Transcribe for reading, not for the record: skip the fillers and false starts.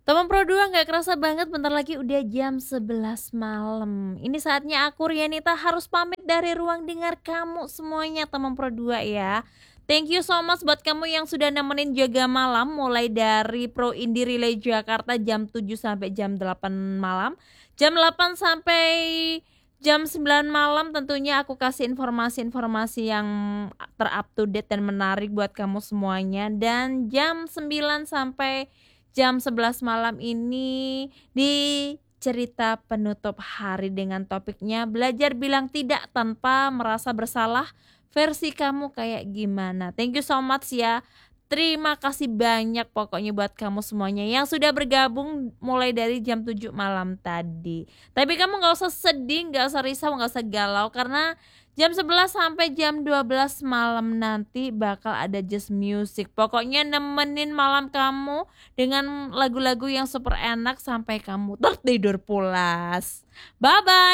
Teman Pro 2 nggak kerasa banget bentar lagi udah jam 11 malam. Ini saatnya aku Rianita harus pamit dari ruang dengar kamu semuanya teman Pro 2 ya. Thank you so much buat kamu yang sudah nemenin jaga malam mulai dari Pro Indie Relay Jakarta jam 7 sampai jam 8 malam. Jam 8 sampai jam 9 malam tentunya aku kasih informasi-informasi yang terup to date dan menarik buat kamu semuanya. Dan jam 9 sampai jam 11 malam ini di cerita penutup hari dengan topiknya belajar bilang tidak tanpa merasa bersalah, versi kamu kayak gimana. Thank you so much ya. Terima kasih banyak pokoknya buat kamu semuanya yang sudah bergabung mulai dari jam 7 malam tadi. Tapi kamu gak usah sedih, gak usah risau, gak usah galau karena jam 11 sampai jam 12 malam nanti bakal ada Just Music. Pokoknya nemenin malam kamu dengan lagu-lagu yang super enak sampai kamu tertidur pulas. Bye-bye.